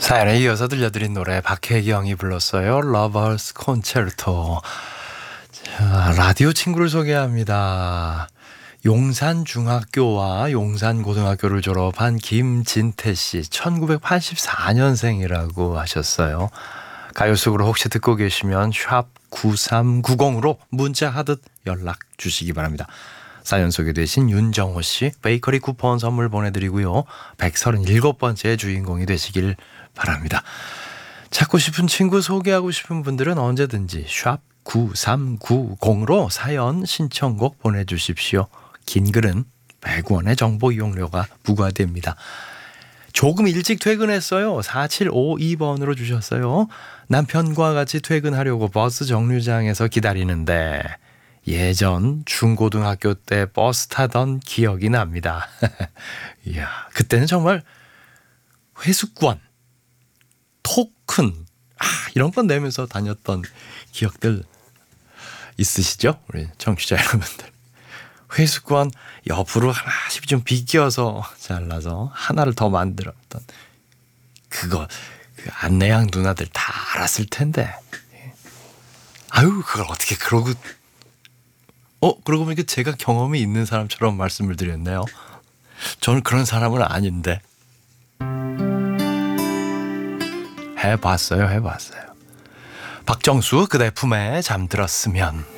사연에 이어서 들려드린 노래 박혜경이 불렀어요. 러버스 콘체르토. 자, 라디오 친구를 소개합니다. 용산중학교와 용산고등학교를 졸업한 김진태 씨, 1984년생이라고 하셨어요. 가요 속으로 혹시 듣고 계시면 샵 9390으로 문자하듯 연락 주시기 바랍니다. 사연 소개되신 윤정호 씨 베이커리 쿠폰 선물 보내드리고요. 137번째 주인공이 되시길 바랍니다. 찾고 싶은 친구 소개하고 싶은 분들은 언제든지 샵 9390으로 사연 신청곡 보내주십시오. 긴 글은 100원의 정보 이용료가 부과됩니다. 조금 일찍 퇴근했어요. 4752번으로 주셨어요. 남편과 같이 퇴근하려고 버스 정류장에서 기다리는데 예전 중고등학교 때 버스 타던 기억이 납니다. 이야, 그때는 정말 회수권, 토큰 이런 건 내면서 다녔던 기억들 있으시죠? 우리 청취자 여러분들. 회수권 옆으로 하나씩 좀 비껴서 잘라서 하나를 더 만들었던 그거 그 안내양 누나들 다 알았을 텐데. 아유, 그걸 어떻게 그러고 그러고 보니까 제가 경험이 있는 사람처럼 말씀을 드렸네요. 저는 그런 사람은 아닌데. 해봤어요. 박정수 그대 품에 잠들었으면.